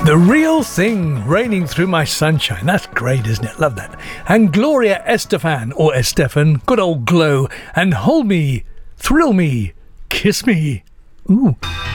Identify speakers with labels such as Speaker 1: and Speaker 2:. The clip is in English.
Speaker 1: The Real Thing, Raining Through My Sunshine. That's great, isn't it? Love that. And Gloria Estefan, or Estefan, good old Glow, and Hold Me, Thrill Me, Kiss Me. Ooh.